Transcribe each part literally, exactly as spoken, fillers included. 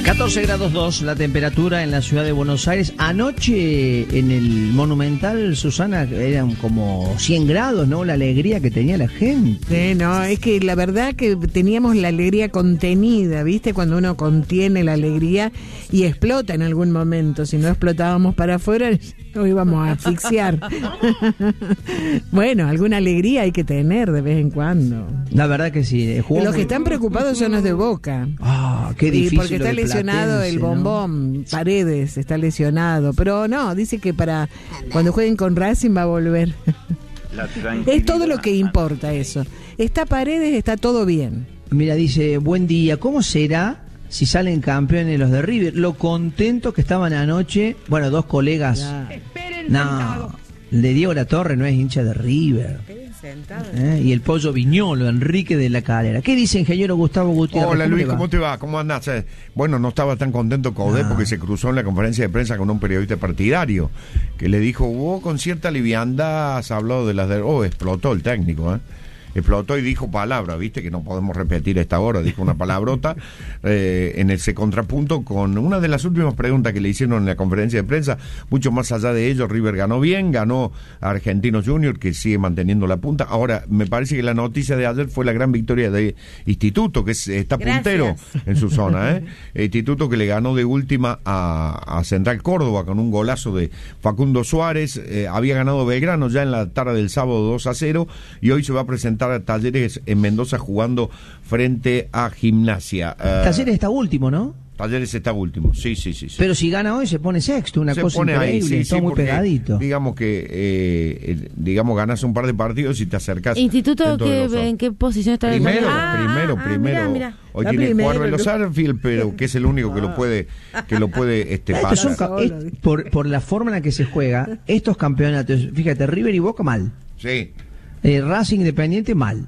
catorce grados dos la temperatura en la ciudad de Buenos Aires. Anoche en el Monumental, Susana, eran como cien grados, ¿no? La alegría que tenía la gente. Sí, no, es que la verdad que teníamos la alegría contenida, ¿viste? Cuando uno contiene la alegría y explota en algún momento. Si no explotábamos para afuera, nos íbamos a asfixiar. Bueno, alguna alegría hay que tener de vez en cuando. La verdad que sí. Los muy... que están preocupados son los de Boca. Ah, qué difícil. Y porque está lesionado Platense, el Bombón, ¿no? Paredes está lesionado, pero no, dice que para cuando jueguen con Racing va a volver. Es todo lo que importa eso. Está Paredes, está todo bien. Mira, dice, buen día, ¿cómo será si salen campeones los de River? Lo contentos que estaban anoche, bueno, dos colegas. No, el de Diego Latorre no es hincha de River. ¿Eh? Y el Pollo Viñolo, Enrique de la Calera. ¿Qué dice ingeniero Gustavo Gutiérrez? Hola Luis, ¿cómo te va? ¿Cómo andás? Eh, bueno, no estaba tan contento Codé ah. porque se cruzó en la conferencia de prensa con un periodista partidario que le dijo, hubo con cierta liviandad, has hablado de las de... Oh, explotó el técnico, ¿eh? Explotó y dijo palabra, viste que no podemos repetir a esta hora, dijo una palabrota eh, en ese contrapunto con una de las últimas preguntas que le hicieron en la conferencia de prensa. Mucho más allá de ello, River ganó bien, ganó a Argentinos Juniors, que sigue manteniendo la punta. Ahora, me parece que la noticia de ayer fue la gran victoria de Instituto, que es, está Gracias. puntero en su zona, ¿eh? Instituto que le ganó de última a, a Central Córdoba con un golazo de Facundo Suárez. Eh, había ganado Belgrano ya en la tarde del sábado dos a cero y hoy se va a presentar a Talleres en Mendoza jugando frente a Gimnasia. Uh, Talleres está último, ¿no? Talleres está último, sí, sí, sí. sí. Pero si gana hoy se pone sexto, una se cosa pone increíble, ahí, sí, está sí, muy pegadito. Digamos que, eh, digamos, ganas un par de partidos y te acercás. ¿Instituto que, en qué posición está? Primero, ah, primero, ah, primero. Mirá, mirá. Hoy La tiene que jugar primero, Velo Sarfield, pero que es el único que lo puede, que lo puede este, pasar. Son, es, por, por la forma en la que se juega, estos campeonatos, fíjate, River y Boca mal. Sí. Eh, Racing Independiente mal.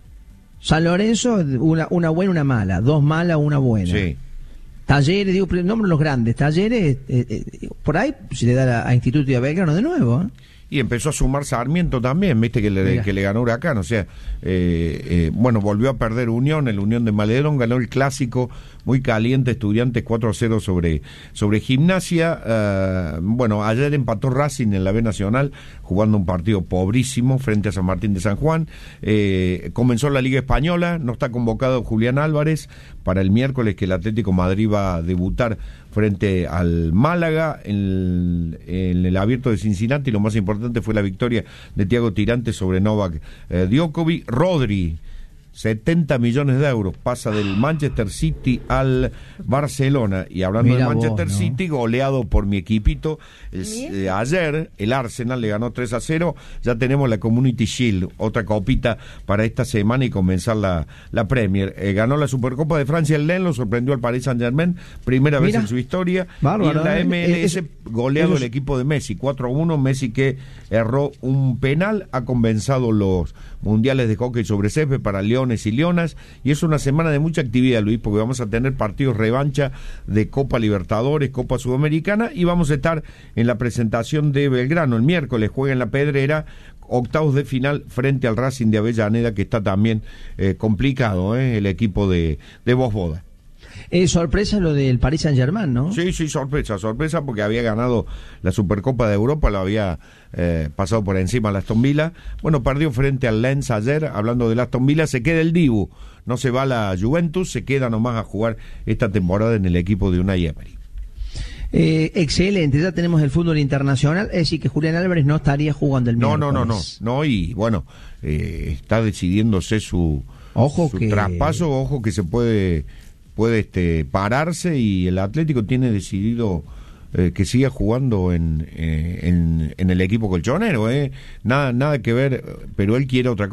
San Lorenzo, una, una buena, una mala. Dos malas, una buena. Sí. Talleres, digo, nombro los grandes. Talleres, eh, eh, por ahí se le da a, a Instituto y a Belgrano de nuevo, ¿eh? Y empezó a sumar Sarmiento también, viste que le, que le ganó Huracán, o sea, eh, eh, bueno, volvió a perder Unión, el Unión de Maledón, ganó el clásico muy caliente, Estudiantes cuatro a cero sobre, sobre Gimnasia. Uh, bueno, ayer empató Racing en la B Nacional, jugando un partido pobrísimo frente a San Martín de San Juan. Eh, comenzó la Liga Española, no está convocado Julián Álvarez para el miércoles, que el Atlético Madrid va a debutar frente al Málaga en el, en el Abierto de Cincinnati. Lo más importante fue la victoria de Thiago Tirante sobre Novak eh, Djokovic. Rodri, setenta millones de euros, pasa del Manchester City al Barcelona. Y hablando Mira de Manchester vos, ¿no? City, goleado por mi equipito, el, eh, ayer el Arsenal le ganó tres a cero. Ya tenemos la Community Shield, otra copita para esta semana y comenzar la, la Premier. Eh, ganó la Supercopa de Francia el Lens, lo sorprendió al Paris Saint-Germain, primera Mira. vez en su historia. Bárbaro, y en la M L S, eh, goleado es... el equipo de Messi, cuatro a uno. Messi, que erró un penal, ha comenzado los mundiales de hockey sobre césped para León y Leonas, y es una semana de mucha actividad, Luis, porque vamos a tener partidos revancha de Copa Libertadores, Copa Sudamericana, y vamos a estar en la presentación de Belgrano. El miércoles juega en La Pedrera, octavos de final frente al Racing de Avellaneda, que está también eh, complicado, eh, el equipo de, de Vosboda. Eh, sorpresa lo del Paris Saint-Germain, ¿no? Sí, sí, sorpresa, sorpresa, porque había ganado la Supercopa de Europa, lo había eh, pasado por encima al Aston Villa. Bueno, perdió frente al Lens ayer. Hablando del Aston Villa, se queda el Dibu, no se va a la Juventus, se queda nomás a jugar esta temporada en el equipo de Unai Emery. Eh, excelente, ya tenemos el fútbol internacional, es decir que Julián Álvarez no estaría jugando el miércoles. No, no, no, no, no, y bueno, eh, está decidiéndose su, ojo su que... traspaso, ojo que se puede... puede este pararse, y el Atlético tiene decidido eh, que siga jugando en, eh, en en el equipo colchonero, eh nada nada que ver, pero él quiere otra cosa.